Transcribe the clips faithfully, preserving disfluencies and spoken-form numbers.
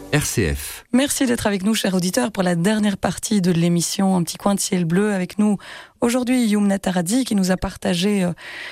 R C F. Merci d'être avec nous, chers auditeurs, pour la dernière partie de l'émission Un petit coin de ciel bleu. Avec nous aujourd'hui, Yumna Taradzi, qui nous a partagé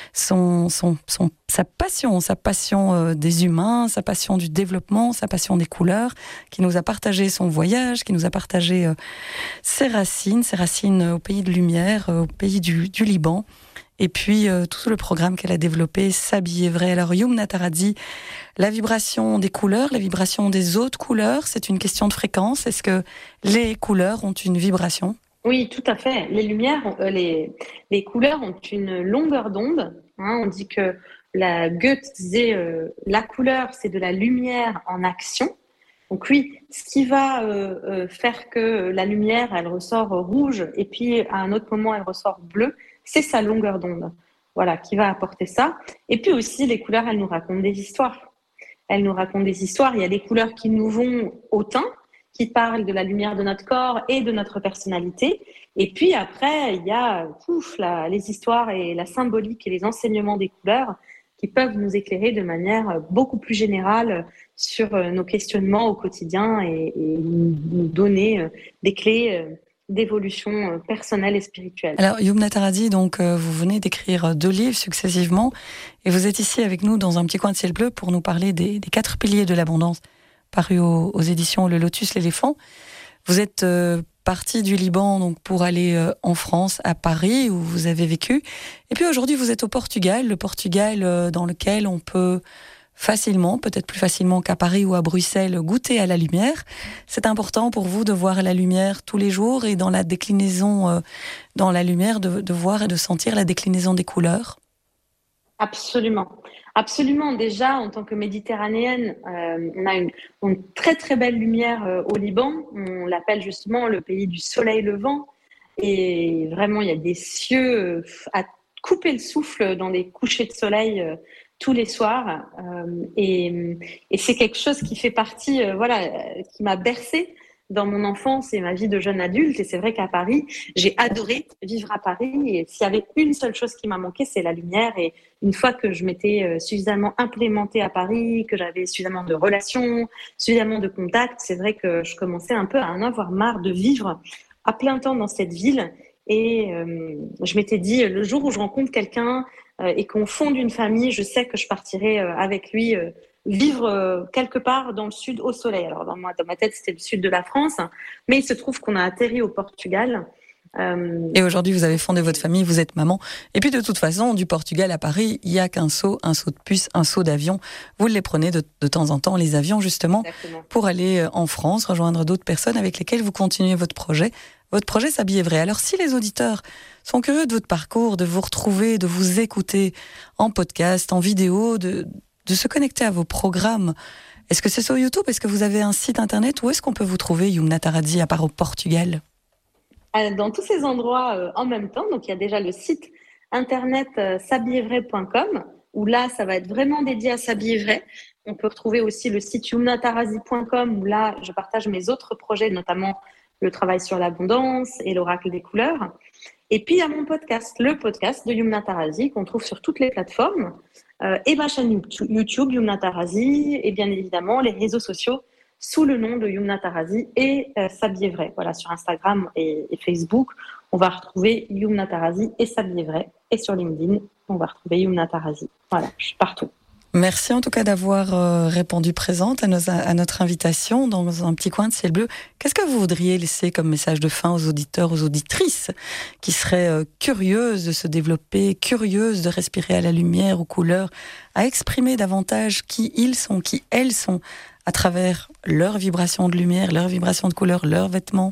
son, son, son, sa passion, sa passion des humains, sa passion du développement, sa passion des couleurs, qui nous a partagé son voyage, qui nous a partagé ses racines, ses racines au pays de lumière, au pays du, du Liban. Et puis euh, tout le programme qu'elle a développé, S'habiller vrai. Alors Yumna Taradzi, la vibration des couleurs, la vibration des autres couleurs, c'est une question de fréquence. Est-ce que les couleurs ont une vibration ? Oui, tout à fait. Les lumières, euh, les, les couleurs ont une longueur d'onde. Hein. On dit que la Goethe disait euh, la couleur, c'est de la lumière en action. Donc oui, ce qui va euh, euh, faire que la lumière, elle ressort rouge et puis à un autre moment, elle ressort bleue, c'est sa longueur d'onde, voilà, qui va apporter ça. Et puis aussi, les couleurs, elles nous racontent des histoires. Elles nous racontent des histoires. Il y a des couleurs qui nous vont au teint, qui parlent de la lumière de notre corps et de notre personnalité. Et puis après, il y a pouf, la, les histoires et la symbolique et les enseignements des couleurs qui peuvent nous éclairer de manière beaucoup plus générale sur nos questionnements au quotidien et, et nous donner des clés d'évolution personnelle et spirituelle. Alors Yumna Taradzi, donc euh, vous venez d'écrire deux livres successivement et vous êtes ici avec nous dans un petit coin de ciel bleu pour nous parler des, des quatre piliers de l'abondance parus aux, aux éditions Le Lotus l'éléphant. Vous êtes euh, parti du Liban donc pour aller euh, en France, à Paris où vous avez vécu, et puis aujourd'hui vous êtes au Portugal, le Portugal euh, dans lequel on peut facilement, peut-être plus facilement qu'à Paris ou à Bruxelles, goûter à la lumière. C'est important pour vous de voir la lumière tous les jours et dans la déclinaison, euh, dans la lumière, de, de voir et de sentir la déclinaison des couleurs ? Absolument. Absolument. Déjà, en tant que méditerranéenne, euh, on a une, une très très belle lumière euh, au Liban. On l'appelle justement le pays du soleil levant. Et vraiment, il y a des cieux euh, à couper le souffle dans des couchers de soleil euh, tous les soirs, euh, et, et c'est quelque chose qui fait partie, euh, voilà, euh, qui m'a bercée dans mon enfance et ma vie de jeune adulte. Et c'est vrai qu'à Paris, j'ai adoré vivre à Paris. Et s'il y avait une seule chose qui m'a manqué, c'est la lumière. Et une fois que je m'étais suffisamment implémentée à Paris, que j'avais suffisamment de relations, suffisamment de contacts, c'est vrai que je commençais un peu à en avoir marre de vivre à plein temps dans cette ville. Et euh, je m'étais dit, le jour où je rencontre quelqu'un euh, et qu'on fonde une famille, je sais que je partirai euh, avec lui euh, vivre euh, quelque part dans le sud au soleil. Alors dans, moi, dans ma tête, c'était le sud de la France, hein, mais il se trouve qu'on a atterri au Portugal. Euh... Et aujourd'hui, vous avez fondé votre famille, vous êtes maman. Et puis de toute façon, du Portugal à Paris, il n'y a qu'un saut, un saut de puce, un saut d'avion. Vous les prenez de, de temps en temps, les avions justement, Exactement. Pour aller en France, rejoindre d'autres personnes avec lesquelles vous continuez votre projet. Votre projet S'habiller vrai. Alors si les auditeurs sont curieux de votre parcours, de vous retrouver, de vous écouter en podcast, en vidéo, de, de se connecter à vos programmes, est-ce que c'est sur YouTube ? Est-ce que vous avez un site internet ? Où est-ce qu'on peut vous trouver, Yumna Taradzi, à part au Portugal ? Dans tous ces endroits euh, en même temps. Donc il y a déjà le site internet euh, s'habiller vrai point com où là ça va être vraiment dédié à S'habiller vrai. On peut retrouver aussi le site yumna taradzi point com où là je partage mes autres projets, notamment le travail sur l'abondance et l'oracle des couleurs. Et puis il y a mon podcast, le podcast de Yumna Taradzi qu'on trouve sur toutes les plateformes, euh, et ma chaîne YouTube Yumna Taradzi, et bien évidemment les réseaux sociaux sous le nom de Yumna Taradzi et euh, S'habiller vrai. Voilà, sur Instagram et, et Facebook, on va retrouver Yumna Taradzi et S'habiller vrai. Et sur LinkedIn, on va retrouver Yumna Taradzi. Voilà, je suis partout. Merci en tout cas d'avoir euh, répondu présente à, nos, à notre invitation dans un petit coin de ciel bleu. Qu'est-ce que vous voudriez laisser comme message de fin aux auditeurs, aux auditrices qui seraient euh, curieuses de se développer, curieuses de respirer à la lumière, aux couleurs, à exprimer davantage qui ils sont, qui elles sont, à travers leur vibration de lumière, leur vibration de couleur, leurs vêtements?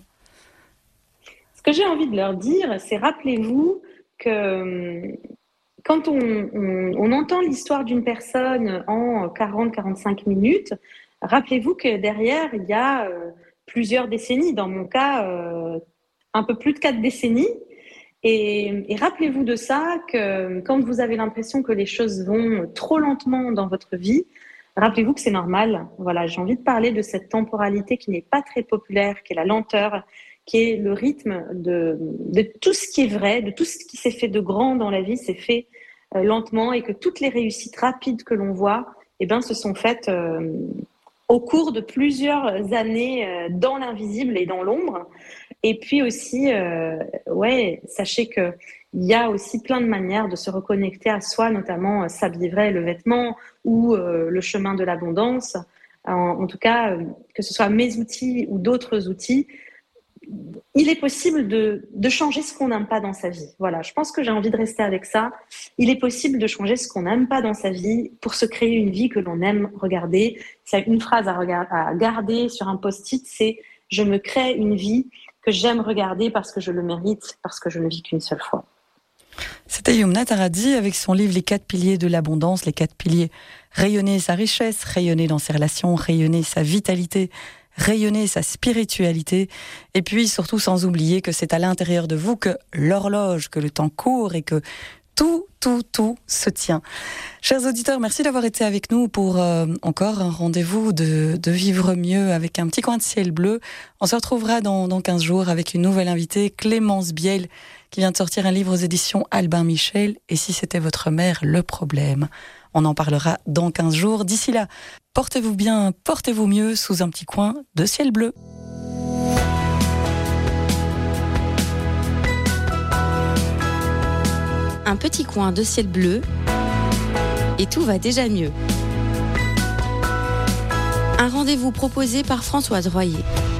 Ce que j'ai envie de leur dire, c'est rappelez-vous que quand on, on, on entend l'histoire d'une personne en quarante à quarante-cinq minutes, rappelez-vous que derrière, il y a euh, plusieurs décennies. Dans mon cas, euh, un peu plus de quatre décennies. Et, et rappelez-vous de ça, que quand vous avez l'impression que les choses vont trop lentement dans votre vie, rappelez-vous que c'est normal. Voilà, j'ai envie de parler de cette temporalité qui n'est pas très populaire, qui est la lenteur, qui est le rythme de, de tout ce qui est vrai, de tout ce qui s'est fait de grand dans la vie, s'est fait euh, lentement, et que toutes les réussites rapides que l'on voit, eh ben, se sont faites euh, au cours de plusieurs années euh, dans l'invisible et dans l'ombre. Et puis aussi, euh, ouais, sachez que il y a aussi plein de manières de se reconnecter à soi, notamment euh, s'habiller vrai, le vêtement ou euh, le chemin de l'abondance. En, en tout cas, euh, que ce soit mes outils ou d'autres outils, il est possible de, de changer ce qu'on n'aime pas dans sa vie. Voilà, je pense que j'ai envie de rester avec ça. Il est possible de changer ce qu'on n'aime pas dans sa vie pour se créer une vie que l'on aime regarder. C'est une phrase à, regarder, à garder sur un post-it, c'est « Je me crée une vie que j'aime regarder parce que je le mérite, parce que je ne vis qu'une seule fois ». C'était Yumna Taradi avec son livre Les quatre piliers de l'abondance, les quatre piliers. Rayonner sa richesse, rayonner dans ses relations, rayonner sa vitalité, rayonner sa spiritualité, et puis surtout sans oublier que c'est à l'intérieur de vous que l'horloge, que le temps court et que tout, tout, tout se tient. Chers auditeurs, merci d'avoir été avec nous pour euh, encore un rendez-vous de, de vivre mieux avec un petit coin de ciel bleu. On se retrouvera dans, dans quinze jours avec une nouvelle invitée, Clémence Biel, qui vient de sortir un livre aux éditions Albin Michel. Et si c'était votre mère, le problème? On en parlera dans quinze jours. D'ici là, portez-vous bien, portez-vous mieux sous un petit coin de ciel bleu. Un petit coin de ciel bleu et tout va déjà mieux. Un rendez-vous proposé par Françoise Royer.